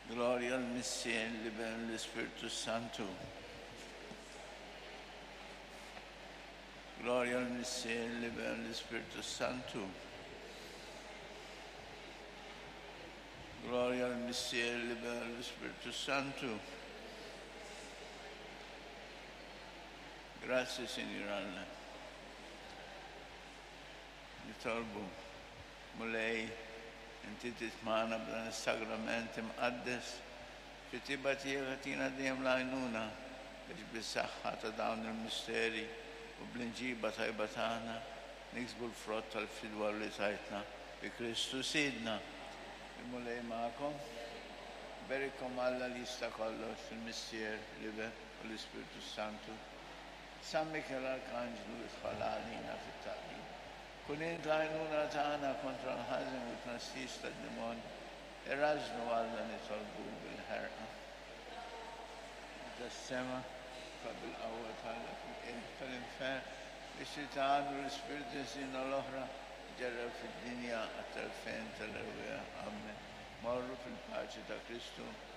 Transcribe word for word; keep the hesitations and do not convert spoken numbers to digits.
Gloria al Messia, il Libero, lo Spirito Santo. Gloria al Messia, il Libero, lo Spirito Santo. Gloria al Messia, il Libero, lo Spirito Santo. Grazie, Signore. Nitorbu, mulei, entitit mana b'dan is-sagramenti mqaddes, fi tibatija katina dejjem l-għajnuna biex bis-saħħa ta' dawn il-misteri u bl-inġiba tajba tagħna niksbu l-frott tal-fidwa li tajtna bi Kristu Sidna. Il-mulej magħkom, berikom Alla li jista' kollox il-mistier liber u l-Ispiritu Santu. San Mikel Arkangelu idħol għalina fit-taqdim. Kun intlajnuna tagħna kontra l-ħażin u t-nassis tad-dimon, irraġnu Alla nitolbu bil-ħerqa. Tas-sema fa bil-qawwa tal-infer biex jitgħadu l-Ispirtu sina l-oħra ġarrew fid-dinja għat-telfejn tal-erwieq. Amen. Morru fil-paċi ta' Kristu.